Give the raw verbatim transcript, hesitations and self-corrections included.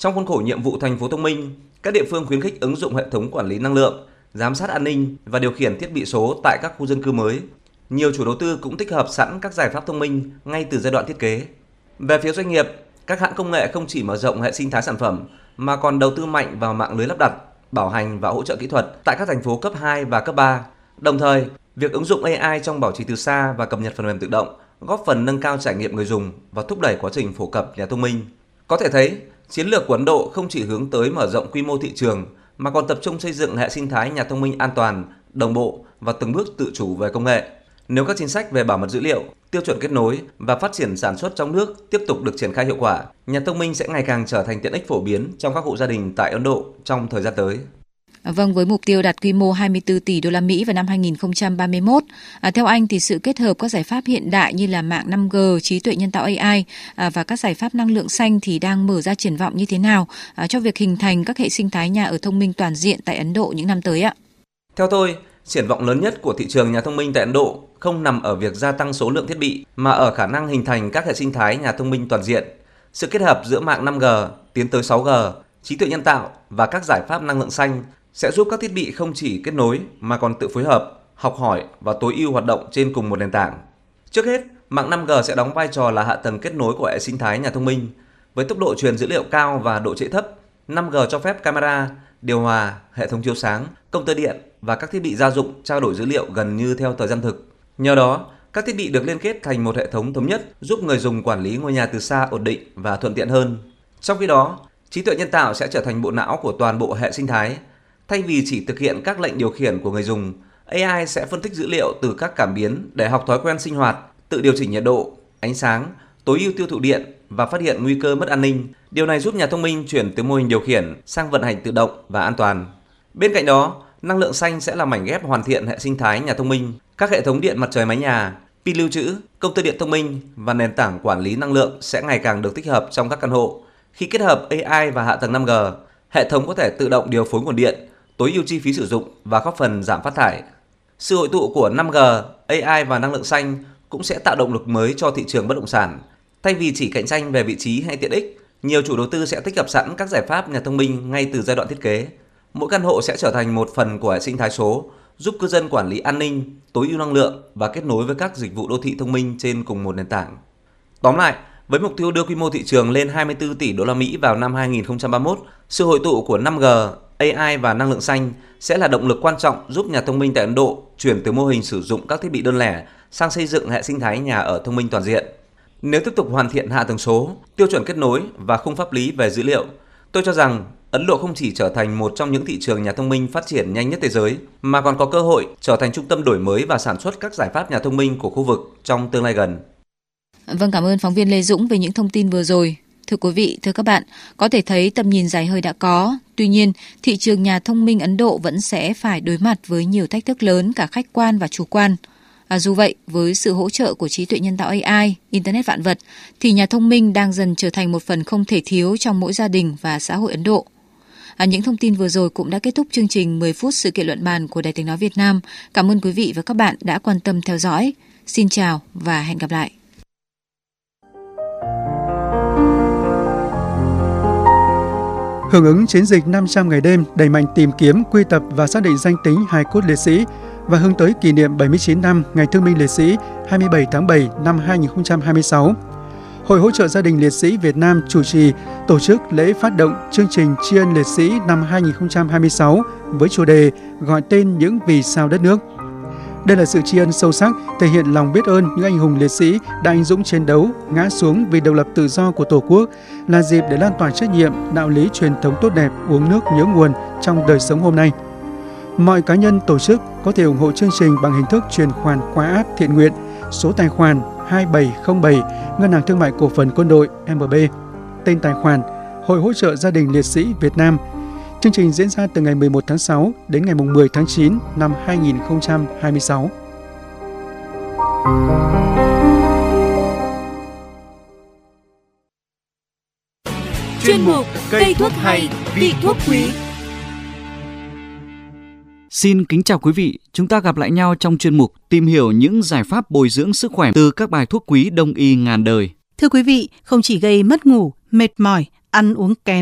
Trong khuôn khổ nhiệm vụ thành phố thông minh, các địa phương khuyến khích ứng dụng hệ thống quản lý năng lượng, giám sát an ninh và điều khiển thiết bị số tại các khu dân cư mới. Nhiều chủ đầu tư cũng tích hợp sẵn các giải pháp thông minh ngay từ giai đoạn thiết kế. Về phía doanh nghiệp, các hãng công nghệ không chỉ mở rộng hệ sinh thái sản phẩm mà còn đầu tư mạnh vào mạng lưới lắp đặt, bảo hành và hỗ trợ kỹ thuật tại các thành phố cấp hai và cấp ba. Đồng thời, việc ứng dụng a i trong bảo trì từ xa và cập nhật phần mềm tự động góp phần nâng cao trải nghiệm người dùng và thúc đẩy quá trình phổ cập nhà thông minh. Có thể thấy, chiến lược của Ấn Độ không chỉ hướng tới mở rộng quy mô thị trường mà còn tập trung xây dựng hệ sinh thái nhà thông minh an toàn, đồng bộ và từng bước tự chủ về công nghệ. Nếu các chính sách về bảo mật dữ liệu, tiêu chuẩn kết nối và phát triển sản xuất trong nước tiếp tục được triển khai hiệu quả, nhà thông minh sẽ ngày càng trở thành tiện ích phổ biến trong các hộ gia đình tại Ấn Độ trong thời gian tới. Vâng, với mục tiêu đạt quy mô hai mươi tư tỷ đô la Mỹ vào năm hai nghìn không trăm ba mươi mốt, à, theo anh thì sự kết hợp các giải pháp hiện đại như là mạng năm G, trí tuệ nhân tạo a i à, và các giải pháp năng lượng xanh thì đang mở ra triển vọng như thế nào à, cho việc hình thành các hệ sinh thái nhà ở thông minh toàn diện tại Ấn Độ những năm tới ạ? Theo tôi, triển vọng lớn nhất của thị trường nhà thông minh tại Ấn Độ không nằm ở việc gia tăng số lượng thiết bị mà ở khả năng hình thành các hệ sinh thái nhà thông minh toàn diện. Sự kết hợp giữa mạng năm G tiến tới sáu G, trí tuệ nhân tạo và các giải pháp năng lượng xanh sẽ giúp các thiết bị không chỉ kết nối mà còn tự phối hợp, học hỏi và tối ưu hoạt động trên cùng một nền tảng. Trước hết, mạng năm G sẽ đóng vai trò là hạ tầng kết nối của hệ sinh thái nhà thông minh. Với tốc độ truyền dữ liệu cao và độ trễ thấp, năm G cho phép camera, điều hòa, hệ thống chiếu sáng, công tơ điện và các thiết bị gia dụng trao đổi dữ liệu gần như theo thời gian thực. Nhờ đó, các thiết bị được liên kết thành một hệ thống thống nhất giúp người dùng quản lý ngôi nhà từ xa ổn định và thuận tiện hơn. Trong khi đó, trí tuệ nhân tạo sẽ trở thành bộ não của toàn bộ hệ sinh thái. Thay vì chỉ thực hiện các lệnh điều khiển của người dùng, a i sẽ phân tích dữ liệu từ các cảm biến để học thói quen sinh hoạt, tự điều chỉnh nhiệt độ, ánh sáng, tối ưu tiêu thụ điện và phát hiện nguy cơ mất an ninh. Điều này giúp nhà thông minh chuyển từ mô hình điều khiển sang vận hành tự động và an toàn. Bên cạnh đó, năng lượng xanh sẽ là mảnh ghép hoàn thiện hệ sinh thái nhà thông minh. Các hệ thống điện mặt trời mái nhà, pin lưu trữ, công tơ điện thông minh và nền tảng quản lý năng lượng sẽ ngày càng được tích hợp trong các căn hộ. Khi kết hợp a i và hạ tầng năm G, hệ thống có thể tự động điều phối nguồn điện, tối ưu chi phí sử dụng và góp phần giảm phát thải. Sự hội tụ của năm G, a i và năng lượng xanh cũng sẽ tạo động lực mới cho thị trường bất động sản. Thay vì chỉ cạnh tranh về vị trí hay tiện ích, nhiều chủ đầu tư sẽ tích hợp sẵn các giải pháp nhà thông minh ngay từ giai đoạn thiết kế. Mỗi căn hộ sẽ trở thành một phần của hệ sinh thái số, giúp cư dân quản lý an ninh, tối ưu năng lượng và kết nối với các dịch vụ đô thị thông minh trên cùng một nền tảng. Tóm lại, với mục tiêu đưa quy mô thị trường lên hai mươi tư tỷ đô la Mỹ vào năm hai nghìn không trăm ba mươi mốt, sự hội tụ của năm G, a i và năng lượng xanh sẽ là động lực quan trọng giúp nhà thông minh tại Ấn Độ chuyển từ mô hình sử dụng các thiết bị đơn lẻ sang xây dựng hệ sinh thái nhà ở thông minh toàn diện. Nếu tiếp tục hoàn thiện hạ tầng số, tiêu chuẩn kết nối và khung pháp lý về dữ liệu, tôi cho rằng Ấn Độ không chỉ trở thành một trong những thị trường nhà thông minh phát triển nhanh nhất thế giới, mà còn có cơ hội trở thành trung tâm đổi mới và sản xuất các giải pháp nhà thông minh của khu vực trong tương lai gần. Vâng, cảm ơn phóng viên Lê Dũng về những thông tin vừa rồi. Thưa quý vị, thưa các bạn, có thể thấy tầm nhìn dài hơi đã có. Tuy nhiên, thị trường nhà thông minh Ấn Độ vẫn sẽ phải đối mặt với nhiều thách thức lớn cả khách quan và chủ quan. À, dù vậy, với sự hỗ trợ của trí tuệ nhân tạo a i, Internet vạn vật, thì nhà thông minh đang dần trở thành một phần không thể thiếu trong mỗi gia đình và xã hội Ấn Độ. À, những thông tin vừa rồi cũng đã kết thúc chương trình mười phút sự kiện luận bàn của Đài Tiếng nói Việt Nam. Cảm ơn quý vị và các bạn đã quan tâm theo dõi. Xin chào và hẹn gặp lại. Hưởng ứng chiến dịch năm trăm ngày đêm đẩy mạnh tìm kiếm, quy tập và xác định danh tính hài cốt liệt sĩ và hướng tới kỷ niệm bảy mươi chín năm Ngày Thương binh Liệt sĩ hai mươi bảy tháng bảy năm hai nghìn không trăm hai mươi sáu, Hội hỗ trợ gia đình liệt sĩ Việt Nam chủ trì tổ chức lễ phát động chương trình tri ân liệt sĩ năm hai nghìn không trăm hai mươi sáu với chủ đề gọi tên những vì sao đất nước. Đây là sự tri ân sâu sắc, thể hiện lòng biết ơn những anh hùng liệt sĩ đã anh dũng chiến đấu, ngã xuống vì độc lập tự do của Tổ quốc, là dịp để lan tỏa trách nhiệm, đạo lý truyền thống tốt đẹp, uống nước nhớ nguồn trong đời sống hôm nay. Mọi cá nhân, tổ chức có thể ủng hộ chương trình bằng hình thức chuyển khoản qua app thiện nguyện, số tài khoản hai bảy không bảy, Ngân hàng Thương mại Cổ phần Quân đội em bê, tên tài khoản Hội hỗ trợ gia đình liệt sĩ Việt Nam. Chương trình diễn ra từ ngày mười một tháng sáu đến ngày mười tháng chín năm hai nghìn không trăm hai mươi sáu. Chuyên mục Cây thuốc hay, vị thuốc quý. Xin kính chào quý vị, chúng ta gặp lại nhau trong chuyên mục tìm hiểu những giải pháp bồi dưỡng sức khỏe từ các bài thuốc quý đông y ngàn đời. Thưa quý vị, không chỉ gây mất ngủ, mệt mỏi, ăn uống kém